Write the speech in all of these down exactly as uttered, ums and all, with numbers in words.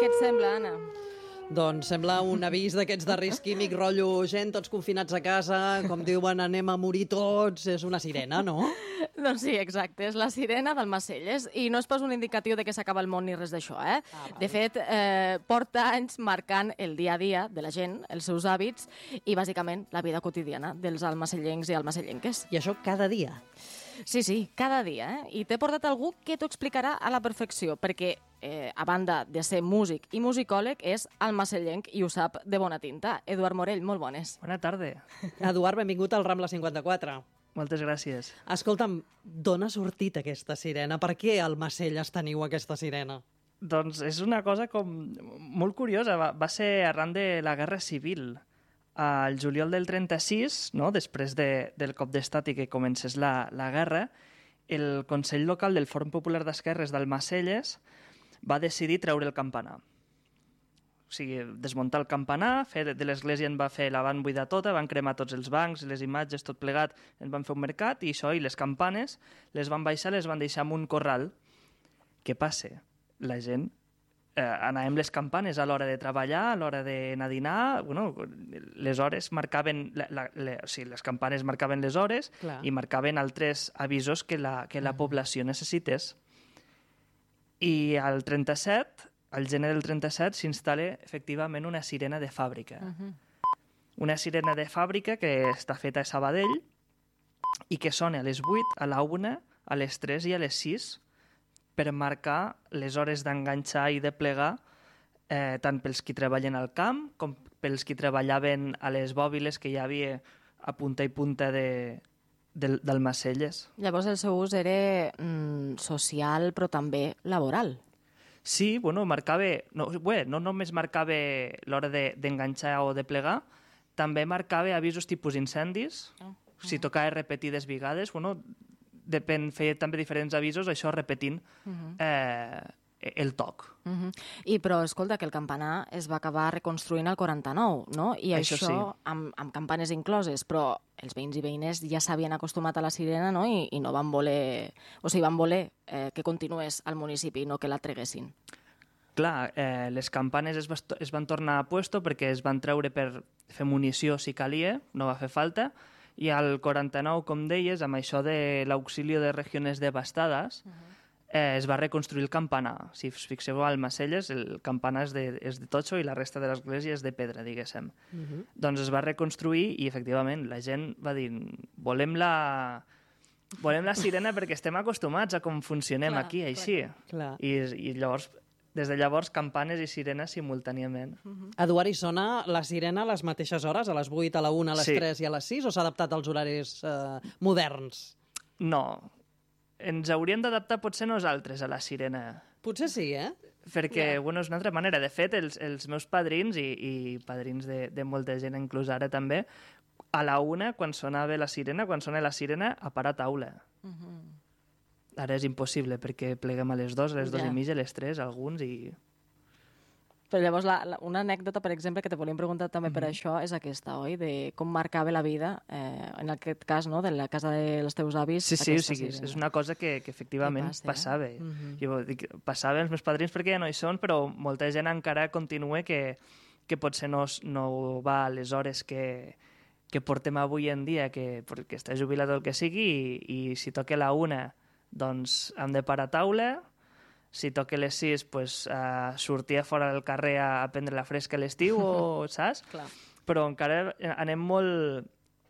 Què et sembla, Anna? Doncs sembla un avís d'aquests de risc químic, rotllo gent, tots confinats a casa, com diuen, anem a morir tots, és una sirena, no? Doncs sí, exacte, és la sirena d'Almacelles, i no és pas un indicatiu de que s'acaba el món ni res d'això, eh? Ah, vale. De fet, eh, porta anys marcant el dia a dia de la gent, els seus hàbits, i bàsicament la vida quotidiana dels almacellencs i almacellenques. I això cada dia. Sí, sí, cada dia, eh? I t'he portat algú que t'ho explicarà a la perfecció, perquè, eh, a banda de ser músic i musicòleg, és almacellenc i ho sap de bona tinta. Eduard Morell, molt bones. Bona tarda. Eduard, benvingut al Rambla cinquanta-quatre. Moltes gràcies. Escolta'm, d'on ha sortit aquesta sirena? Per què al Almacelles teniu aquesta sirena? Doncs és una cosa com molt curiosa. Va, va ser arran de la Guerra Civil. Al juliol del trenta-sis, no? Després de, del cop d'estat i que comencés la, la guerra, el Consell Local del Front Popular d'Esquerres d'Almacelles va decidir treure el campanar. O sigui, desmuntar el campanar, fer de l'església en va fer, la van buidar tota, van cremar tots els bancs, les imatges, tot plegat, en van fer un mercat, i això, i les campanes, les van baixar, les van deixar en un corral. Què passa? La gent eh, anàvem les campanes a l'hora de treballar, a l'hora d'anar a dinar, bueno, les hores marcaven, la, la, la, o sigui, les campanes marcaven les hores. Clar. I marcaven altres avisos que la, que la població necessités. I al trenta-set, al gener del trenta-set, s'instal·la efectivament una sirena de fàbrica. Uh -huh. Una sirena de fàbrica que està feta a Sabadell i que sona a les vuit, a la una, a les tres i a les sis per marcar les hores d'enganxar i de plegar eh, tant pels qui treballen al camp com pels qui treballaven a les bòbiles que hi havia a punta i punta de, del, d'Almacelles. Llavors el seu ús era mm, social però també laboral. Sí, bueno, marcava... No, bé, no només marcava l'hora d'enganxar de, o de plegar, també marcava avisos tipus incendis, oh. si tocava repetides vegades, bueno, depèn, feia també diferents avisos, això repetint uh -huh. eh, el toc. Uh -huh. I però, escolta, que el campanar es va acabar reconstruint al quaranta-nou, no? I això, això sí. amb, amb campanes incloses, però els veïns i veïnes ja s'havien acostumat a la sirena, no? I, i no van voler... O sigui, van voler eh, que continués al municipi, no que la treguessin. Clar, eh, les campanes es, va, es van tornar a puesto perquè es van treure per fer munició si calia, no va fer falta, i al quaranta-nou, com deies, amb això de l'auxili de regions devastades, uh -huh. eh, es va reconstruir el campanar. Si us fixeu, al Almacelles el campanar és de, és de totxo i la resta de l'església és de pedra, diguéssim. Uh -huh. Doncs es va reconstruir i, efectivament, la gent va dir volem la... volem la sirena perquè estem acostumats a com funcionem clar, aquí, així. Clar. I, I llavors... Des de llavors, campanes i sirenes simultàniament. Uh-huh. Eduard, hi sona la sirena a les mateixes hores, a les vuit, a la una, a les sí. tres i a les sis, o s'ha adaptat als horaris eh, moderns? No. Ens hauríem d'adaptar potser nosaltres a la sirena. Potser sí, eh? Perquè, yeah. bueno, és una altra manera. De fet, els, els meus padrins, i, i padrins de, de molta gent, inclús ara també, a la una, quan sonava la sirena, quan sona la sirena, a parar taula. Uh-huh. Ara és impossible, perquè pleguem a les dues, a les dues ja. i mitja, a les tres, alguns, i... Però llavors, la, la, una anècdota, per exemple, que te volíem preguntar també mm-hmm. per això, és aquesta, oi? De com marcava la vida, eh, en aquest cas, no?, de la casa dels teus avis. Sí, sí, sí, és una cosa que, que efectivament passa, passava. Eh? Mm-hmm. Jo dic, passava els meus padrins perquè ja no hi són, però molta gent encara continua que, que potser no, no va a les hores que, que portem avui en dia, que, que està jubilat o el que sigui, i, i si toca la una... doncs hem de parar taula, si toca les sis, pues, uh, sortir a fora del carrer a, a prendre la fresca a l'estiu, o, saps? Clar. Però encara anem molt...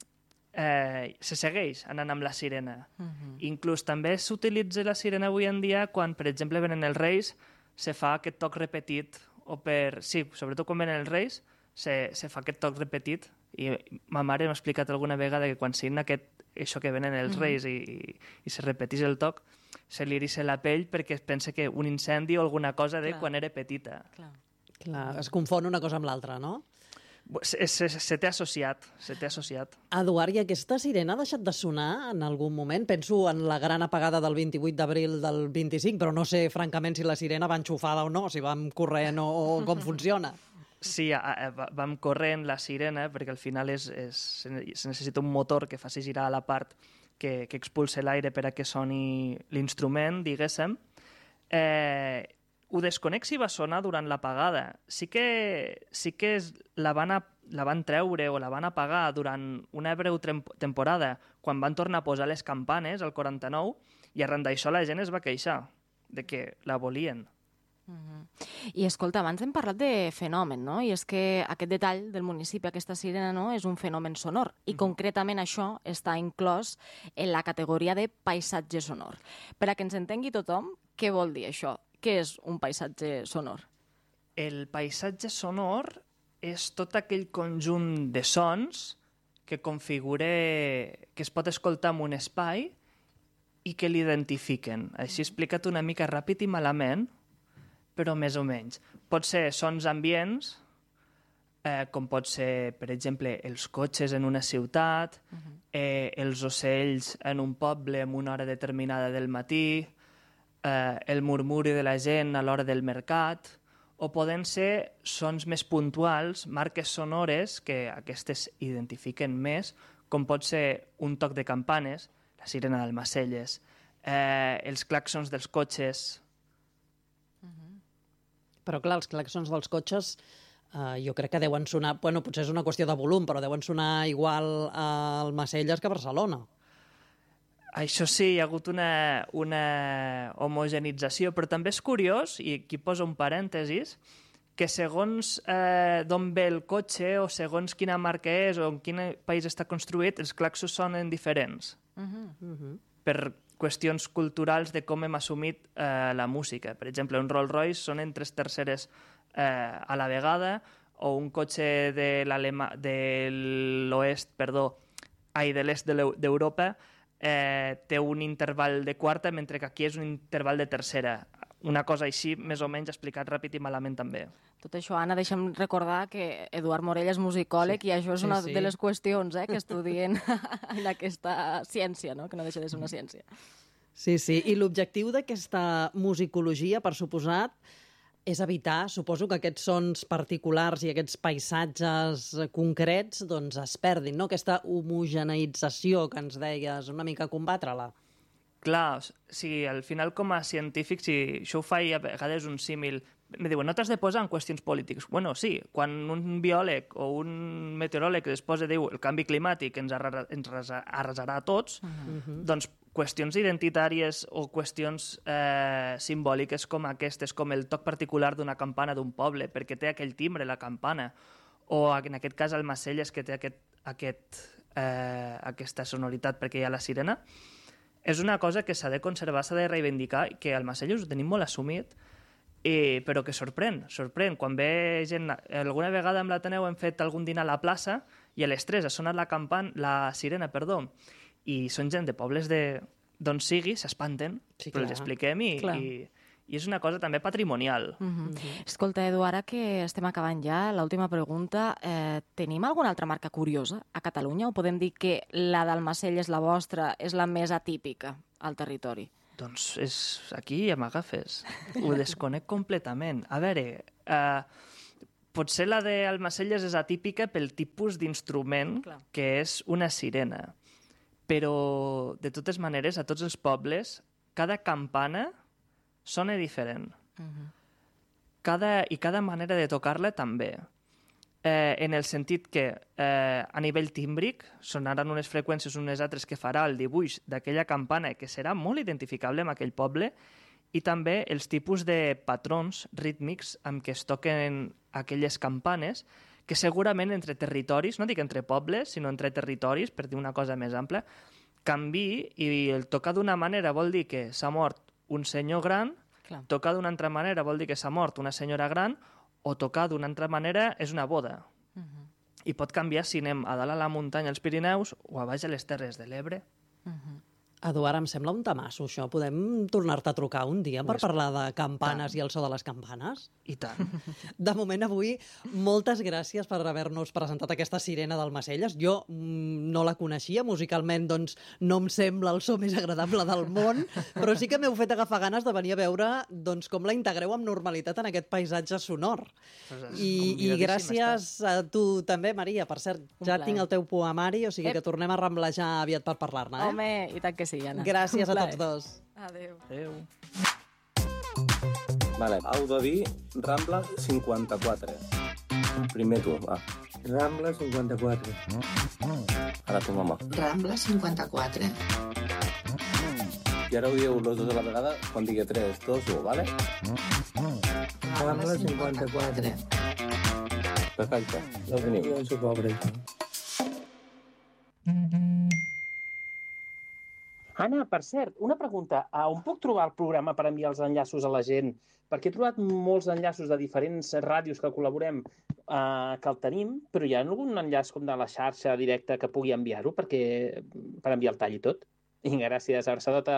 Eh, se segueix anant amb la sirena. Uh-huh. Inclús també s'utilitza la sirena avui en dia quan, per exemple, venen els Reis, se fa aquest toc repetit, o per... Sí, sobretot quan venen els Reis, se, se fa aquest toc repetit, i ma mare m'ha explicat alguna vegada que quan sent aquest això que venen els reis i, i, i se repetís el toc, se li eriça la pell perquè es pensa que un incendi o alguna cosa de clar. Quan era petita. Clar. Clar, es confon una cosa amb l'altra, no? Se, se, se té associat, se té associat. Eduard, i aquesta sirena ha deixat de sonar en algun moment? Penso en la gran apagada del vint-i-vuit d'abril del vint-i-cinc, però no sé, francament, si la sirena va enxufada o no, si va amb corrent o, o com funciona. Sí, a, a, vam corrent la sirena, perquè al final és, és, se necessita un motor que faci girar la part que, que expulsa l'aire per a que soni l'instrument, diguéssim. Eh, ho desconec si va sonar durant l'apagada. Sí que, sí que és, la, van a, la van treure o la van apagar durant una breu temporada, quan van tornar a posar les campanes, al quaranta-nou, i arran d'això la gent es va queixar de que la volien. Uh-huh. I escolta, abans hem parlat de fenomen, no? I és que aquest detall del municipi, aquesta sirena, no? És un fenomen sonor. I uh-huh. concretament això està inclòs en la categoria de paisatge sonor. Per a que ens entengui tothom, què vol dir això? Què és un paisatge sonor? El paisatge sonor és tot aquell conjunt de sons que configura, que es pot escoltar en un espai i que l'identifiquen. Així explicat una mica ràpid i malament, però més o menys. Pot ser sons ambients, eh, com pot ser, per exemple, els cotxes en una ciutat, uh-huh. eh, els ocells en un poble en una hora determinada del matí, eh, el murmuri de la gent a l'hora del mercat, o poden ser sons més puntuals, marques sonores, que aquestes identifiquen més, com pot ser un toc de campanes, la sirena d'Almacelles, eh, els claxons dels cotxes. Uh-huh. Però clar, els claxons dels cotxes eh, jo crec que deuen sonar, bueno, potser és una qüestió de volum, però deuen sonar igual a Almacelles que a Barcelona. Això sí, hi ha hagut una, una homogenització, però també és curiós, i aquí poso un parèntesis, que segons eh, d'on ve el cotxe o segons quina marca és o en quin país està construït, els claxons sonen diferents. Uh-huh. Uh-huh. Per qüestions culturals de com hem assumit eh, la música. Per exemple, un Rolls Royce sonen tres terceres eh, a la vegada, o un cotxe de l'oest, perdó, ai, de l'est d'Europa, Eh, té un interval de quarta, mentre que aquí és un interval de tercera. Una cosa així, més o menys, explicat ràpid i malament també. Tot això, Anna, deixa'm recordar que Eduard Morell és musicòleg, sí. I això és una sí, sí. de les qüestions eh, que estudien en aquesta ciència, no? Que no deixa de ser una ciència. Sí, sí. I l'objectiu d'aquesta musicologia, per suposat, és evitar, suposo, que aquests sons particulars i aquests paisatges concrets doncs, es perdin, no? Aquesta homogeneïtzació que ens deies, una mica combatre-la. Clar, sí, al final com a científic, si això ho faig a vegades un símil, me diuen, no t'has de posar en qüestions polítiques. Bueno, sí, quan un biòleg o un meteoròleg després diu el canvi climàtic ens, arra ens arrasarà a tots, uh-huh. doncs qüestions identitàries o qüestions eh, simbòliques com aquestes, com el toc particular d'una campana d'un poble, perquè té aquell timbre, la campana, o en aquest cas Almacelles, que té aquest, aquest, eh, aquesta sonoritat perquè hi ha la sirena, és una cosa que s'ha de conservar, s'ha de reivindicar, que Almacelles ho tenim molt assumit, i, però que sorprèn, sorprèn. Quan ve gent... Alguna vegada amb l'Ateneu hem fet algun dinar a la plaça i a les tres ha sonat la campan, la sirena, perdó, i són gent de pobles d'on sigui, s'espanten, sí, però els expliquem i, i, i és una cosa també patrimonial. Uh-huh. Uh-huh. Escolta, Edu, ara que estem acabant ja, l'última pregunta, eh, tenim alguna altra marca curiosa a Catalunya o podem dir que la d'Almacelles, la vostra, és la més atípica al territori? Doncs és aquí ja m'agafes. Ho desconec completament. A veure, eh, potser la d'Almacelles és atípica pel tipus d'instrument que és una sirena. Però, de totes maneres, a tots els pobles, cada campana sona diferent. Uh-huh. Cada, I cada manera de tocar-la també. Eh, en el sentit que eh, a nivell tímbric sonaran unes freqüències unes altres que farà el dibuix d'aquella campana que serà molt identificable amb aquell poble, i també els tipus de patrons rítmics amb què es toquen aquelles campanes, que segurament entre territoris, no dic entre pobles, sinó entre territoris, per dir una cosa més ampla, canvi, i el tocar d'una manera vol dir que s'ha mort un senyor gran, clar. Tocar d'una altra manera vol dir que s'ha mort una senyora gran, o tocar d'una altra manera és una boda. Uh-huh. I pot canviar si anem a dalt a la muntanya als Pirineus o a baix a les Terres de l'Ebre. Uh-huh. Eduard, em sembla un tamasso, això. Podem tornar-te a trucar un dia per parlar de campanes tant. I el so de les campanes? I tant. De moment, avui, moltes gràcies per haver-nos presentat aquesta sirena d'Almacelles. Jo mm, no la coneixia, musicalment doncs no em sembla el so més agradable del món, però sí que m'heu fet agafar ganes de venir a veure doncs, com la integreu amb normalitat en aquest paisatge sonor. Pues I, I gràcies a tu també, Maria. Per cert, un ja plaer. Tinc el teu poemari, o sigui Ep. Que tornem a ramblejar aviat per parlar-ne. Eh? Home, i tant que sí. Sí, Anna. Gràcies a tots dos. Adéu. Adéu. Vale, heu de dir Rambla cinquanta-quatre. Primer tu, va. Rambla cinquanta-quatre. Ara tu, mama. Rambla cinquanta-quatre. I ara ho dieu los dos a la vegada quan digui tres, dos, u, vale? Rambla cinquanta-quatre. Perfecte, ja ho teniu. Jo sóc pobre. Anna, per cert, una pregunta. A on puc trobar el programa per enviar els enllaços a la gent? Perquè he trobat molts enllaços de diferents ràdios que col·laborem eh, que el tenim, però hi ha algun enllaç com de la xarxa directa que pugui enviar-ho perquè per enviar el tall i tot? Vinga, gràcies, abraçadota.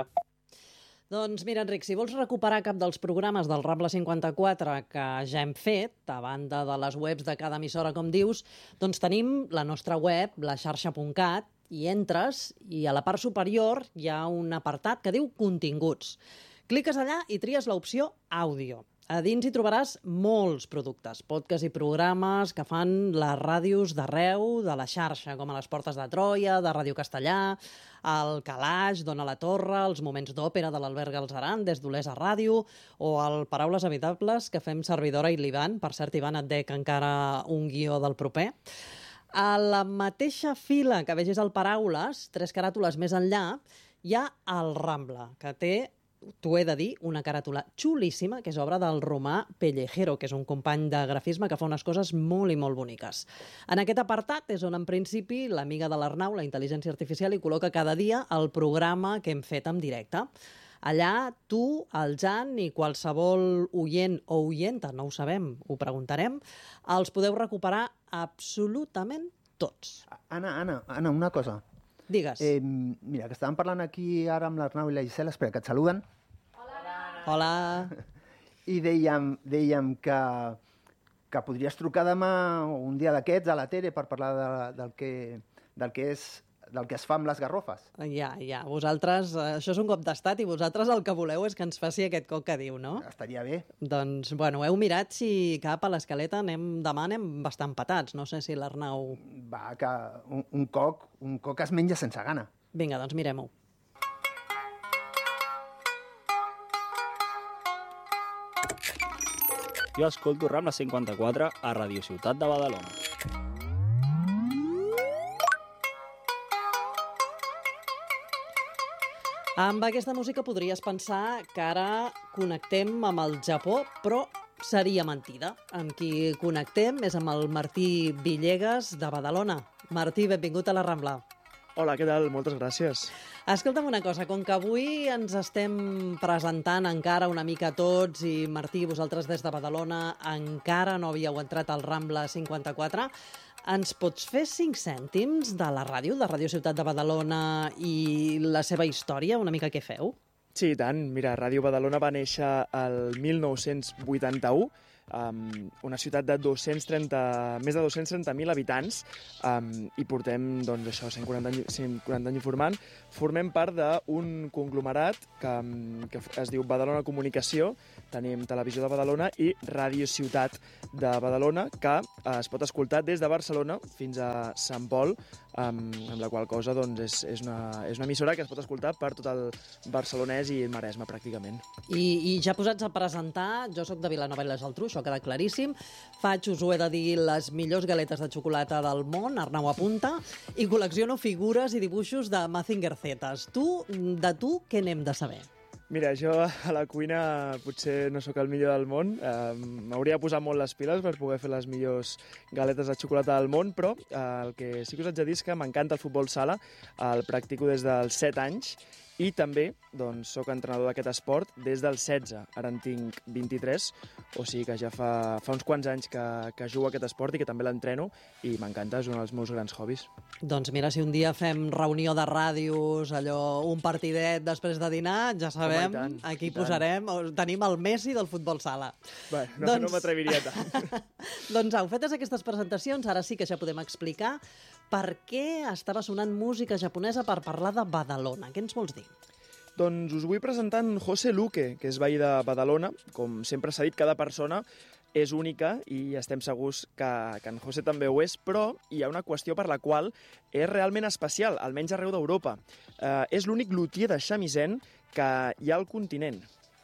Doncs mira, Enric, si vols recuperar cap dels programes del Rambla cinquanta-quatre que ja hem fet, a banda de les webs de cada emissora, com dius, doncs tenim la nostra web, la xarxa punt cat, i entres i a la part superior hi ha un apartat que diu Continguts. Cliques allà i tries l'opció Àudio. A dins hi trobaràs molts productes, podcasts i programes que fan les ràdios d'arreu de la xarxa, com a les Portes de Troia, de Ràdio Castellà, el Calaix, Dona la Torre, els Moments d'Òpera de l'Albert Galzeran, des d'Olesa Ràdio, o el Paraules Habitables, que fem servidora i l'Ivan. Per cert, Ivan, et dec encara un guió del proper. A la mateixa fila que vegis el Paraules, tres caràtules més enllà, hi ha el Rambla, que té, t'ho he de dir, una caràtula xulíssima, que és obra del Romà Pellejero, que és un company de grafisme que fa unes coses molt i molt boniques. En aquest apartat és on, en principi, l'amiga de l'Arnau, la intel·ligència artificial, hi col·loca cada dia el programa que hem fet en directe. Allà, tu, el Jan i qualsevol oient o oienta, no ho sabem, ho preguntarem, els podeu recuperar absolutament tots. Anna, Anna, Anna, una cosa. Digues. Eh, mira, que estàvem parlant aquí ara amb l'Arnau i la Gisela, espera, que et saluden. Hola. Hola. I dèiem, dèiem que, que podries trucar demà o un dia d'aquests a la tele per parlar de, del, que, del, que és, del que es fa amb les garrofes. Ja, ja. Vosaltres, això és un cop d'estat i vosaltres el que voleu és que ens faci aquest cop que diu, no? Estaria bé. Doncs, bueno, heu mirat si cap a l'escaleta anem, demà anem bastant patats. No sé si l'Arnau... Va, que un, un coc, un coc es menja sense gana. Vinga, doncs mirem-ho. Jo escolto Rambla cinquanta-quatre a Radio Ciutat de Badalona. Amb aquesta música podries pensar que ara connectem amb el Japó, però seria mentida. Amb qui connectem és amb el Martí Villegas de Badalona. Martí, benvingut a la Rambla. Hola, què tal? Moltes gràcies. Escolta'm una cosa, com que avui ens estem presentant encara una mica tots i Martí, vosaltres des de Badalona encara no havíeu entrat al Rambla cinquanta-quatre, ens pots fer cinc cèntims de la ràdio, de Ràdio Ciutat de Badalona i la seva història, una mica què feu? Sí, i tant. Mira, Ràdio Badalona va néixer el mil nou-cents vuitanta-u, um, una ciutat de dos-cents trenta, més de dos-cents trenta mil habitants, um, i portem, doncs, això, cent quaranta anys, cent quaranta anys informant. Formem part d'un conglomerat que, que es diu Badalona Comunicació. Tenim Televisió de Badalona i Ràdio Ciutat de Badalona, que eh, es pot escoltar des de Barcelona fins a Sant Pol, amb, amb la qual cosa doncs, és, és, una, és una emissora que es pot escoltar per tot el barcelonès i el Maresme, pràcticament. I, i ja posats a presentar, jo sóc de Vilanova i la Geltrú, això queda claríssim. Faig, us ho he de dir, les millors galetes de xocolata del món, Arnau apunta, i col·lecciono figures i dibuixos de Mazinger Zetas. Tu, de tu, què n'hem de saber? Mira, jo a la cuina potser no sóc el millor del món. Eh, M'hauria de posar molt les piles per poder fer les millors galetes de xocolata del món, però eh, el que sí que us haig de dir és que m'encanta el futbol sala, el practico des dels set anys, i també doncs, soc entrenador d'aquest esport des dels setze. Ara en tinc vint-i-tres, o sigui que ja fa, fa uns quants anys que, que jugo a aquest esport i que també l'entreno, i m'encanta, és un dels meus grans hobbies. Doncs mira, si un dia fem reunió de ràdios, allò, un partidet després de dinar, ja sabem, Home, tant, aquí posarem, tenim el Messi del futbol sala. Bé, no, doncs... no m'atreviria tant. Doncs au, fetes aquestes presentacions, ara sí que ja podem explicar per què estava sonant música japonesa per parlar de Badalona. Què ens vols dir? Doncs us vull presentar en José Luque, que és veí de Badalona. Com sempre s'ha dit, cada persona és única i estem segurs que, que en José també ho és, però hi ha una qüestió per la qual és realment especial, almenys arreu d'Europa. Eh, és l'únic luthier de shamisen que hi ha al continent.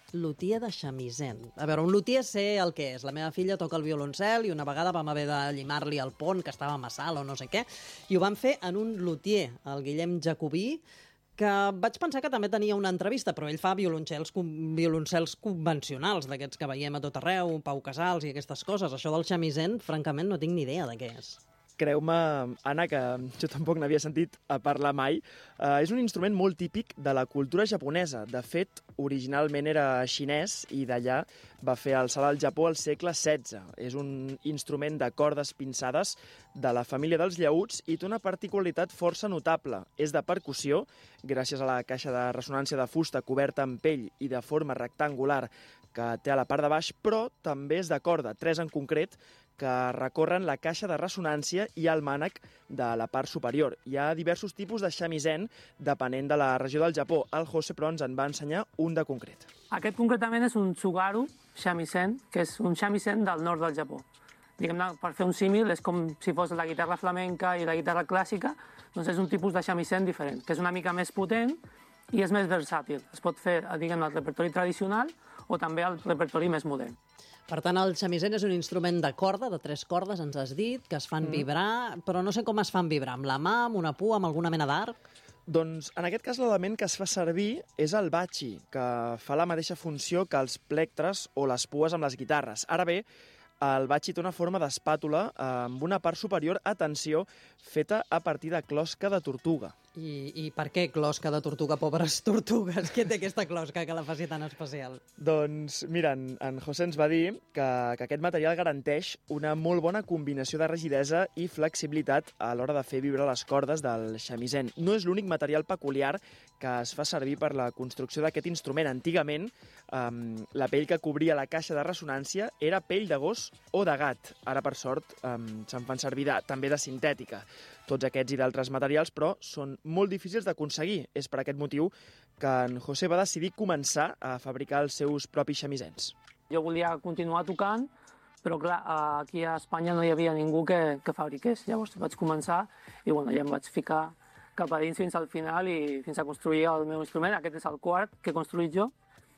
Luthier de shamisen. A veure, un luthier sé el que és. La meva filla toca el violoncel i una vegada vam haver de llimar-li el pont, que estava massa alt o no sé què, i ho van fer en un luthier, el Guillem Jacobí, que vaig pensar que també tenia una entrevista, però ell fa violoncels, violoncels convencionals, d'aquests que veiem a tot arreu, Pau Casals i aquestes coses. Això del shamisen, francament, no tinc ni idea de què és. Creu-me, Anna, que jo tampoc n'havia sentit a parlar mai. Uh, és un instrument molt típic de la cultura japonesa. De fet, originalment era xinès i d'allà va fer el salt al Japó al segle setze. És un instrument de cordes pinçades de la família dels llaüts i té una particularitat força notable. És de percussió, gràcies a la caixa de ressonància de fusta coberta amb pell i de forma rectangular que té a la part de baix, però també és de corda, tres en concret, que recorren la caixa de ressonància i el mànec de la part superior. Hi ha diversos tipus de shamisen depenent de la regió del Japó. El José, però, ens en va ensenyar un de concret. Aquest concretament és un tsugaru shamisen, que és un shamisen del nord del Japó. Diguem-ne, per fer un símil, és com si fos la guitarra flamenca i la guitarra clàssica, doncs és un tipus de shamisen diferent, que és una mica més potent i és més versàtil. Es pot fer, diguem-ne, el repertori tradicional o també el repertori més modern. Per tant, el shamisen és un instrument de corda, de tres cordes, ens has dit, que es fan mm. vibrar, però no sé com es fan vibrar, amb la mà, amb una pua, amb alguna mena d'arc? Doncs, en aquest cas, l'element que es fa servir és el bachi, que fa la mateixa funció que els plectres o les pues amb les guitarres. Ara bé, el bachi té una forma d'espàtula amb una part superior, atenció, feta a partir de closca de tortuga. I, I per què closca de tortuga, pobres tortugues? Què té aquesta closca que la faci tan especial? Doncs, mira, en, en José ens va dir que, que aquest material garanteix una molt bona combinació de rigidesa i flexibilitat a l'hora de fer vibrar les cordes del shamisen. No és l'únic material peculiar que es fa servir per la construcció d'aquest instrument. Antigament, um, la pell que cobria la caixa de ressonància era pell de gos o de gat. Ara, per sort, um, se'n fan servir de, també de sintètica. Tots aquests i d'altres materials, però, són molt difícils d'aconseguir. És per aquest motiu que en José va decidir començar a fabricar els seus propis samisens. Jo volia continuar tocant, però clar, aquí a Espanya no hi havia ningú que, que fabriqués. Llavors vaig començar i bueno, ja em vaig ficar cap a dins fins al final i fins a construir el meu instrument. Aquest és el quart que he construït jo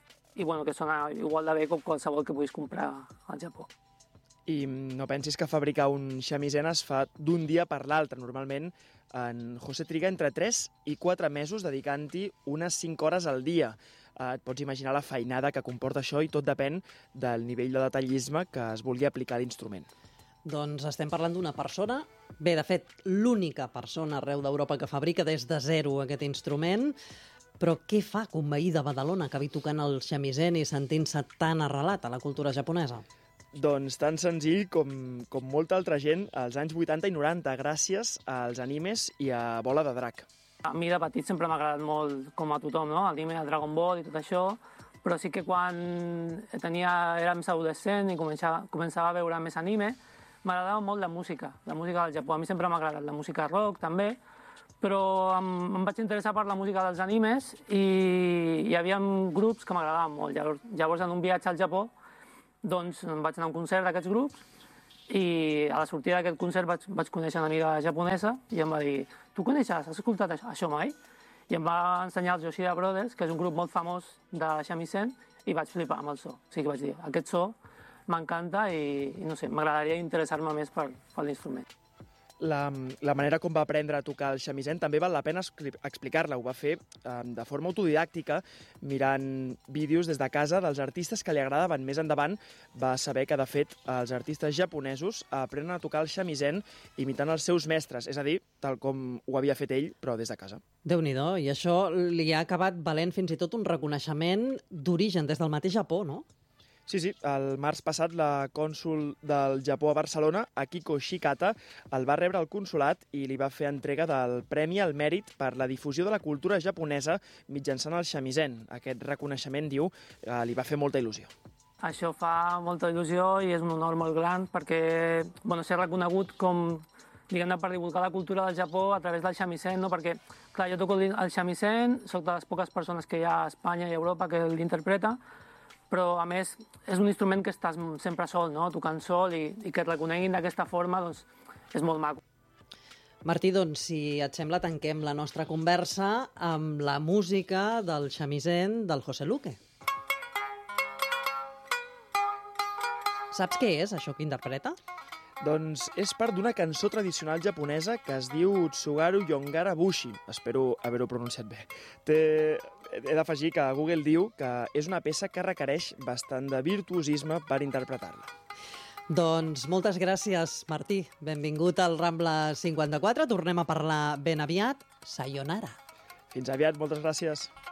i bueno, que sona igual de bé com qualsevol que puguis comprar al Japó. I no pensis que fabricar un shamisen es fa d'un dia per l'altre. Normalment, en José triga entre tres i quatre mesos dedicant-hi unes cinc hores al dia. Eh, et pots imaginar la feinada que comporta això i tot depèn del nivell de detallisme que es vulgui aplicar a l'instrument. Doncs estem parlant d'una persona, bé, de fet, l'única persona arreu d'Europa que fabrica des de zero aquest instrument, però què fa que un veí de Badalona acabi tocant el shamisen i sentint-se tan arrelat a la cultura japonesa? Doncs tan senzill com, com molta altra gent als anys vuitanta i noranta, gràcies als animes i a Bola de Drac. A mi de petit sempre m'ha agradat molt, com a tothom, no? L'anime de Dragon Ball i tot això, però sí que quan tenia, era més adolescent i començava, començava a veure més anime, m'agradava molt la música, la música del Japó. A mi sempre m'ha agradat la música rock, també, però em, em vaig interessar per la música dels animes i hi havia grups que m'agradaven molt. Llavors, llavors, en un viatge al Japó, doncs em vaig anar a un concert d'aquests grups i a la sortida d'aquest concert vaig, vaig conèixer una amiga japonesa i em va dir, tu coneixes, has escoltat això, això mai? I em va ensenyar els Yoshida Brothers, que és un grup molt famós de shamisen, i vaig flipar amb el so. O sigui que vaig dir, aquest so m'encanta i, i no sé, m'agradaria interessar-me més per, per l'instrument. La, la manera com va aprendre a tocar el shamisen també val la pena explicar-la. Ho va fer eh, de forma autodidàctica, mirant vídeos des de casa dels artistes que li agradaven. Més endavant va saber que, de fet, els artistes japonesos aprenen a tocar el shamisen imitant els seus mestres, és a dir, tal com ho havia fet ell, però des de casa. Déu-n'hi-do, i això li ha acabat valent fins i tot un reconeixement d'origen des del mateix Japó, no? Sí, sí. El març passat, la cònsol del Japó a Barcelona, Akiko Shikata, el va rebre al consolat i li va fer entrega del Premi al Mèrit per la difusió de la cultura japonesa mitjançant el shamisen. Aquest reconeixement, diu, li va fer molta il·lusió. Això fa molta il·lusió i és un honor molt gran perquè bueno, ser reconegut com, diguem-ne, per divulgar la cultura del Japó a través del shamisen, no? Perquè, clar, jo toco el shamisen, soc de les poques persones que hi ha a Espanya i a Europa que l'interpreta, però, a més, és un instrument que estàs sempre sol, no? Tocant sol, i, i que et reconeguin d'aquesta forma, doncs, és molt maco. Martí, doncs, si et sembla, tanquem la nostra conversa amb la música del shamisen del José Luque. Saps què és, això que interpreta? Doncs és part d'una cançó tradicional japonesa que es diu Tsugaru Yongara Bushi. Espero haver-ho pronunciat bé. Té... He d'afegir que Google diu que és una peça que requereix bastant de virtuosisme per interpretar-la. Doncs moltes gràcies, Martí. Benvingut al Rambla cinquanta-quatre. Tornem a parlar ben aviat. Sayonara. Fins aviat, moltes gràcies.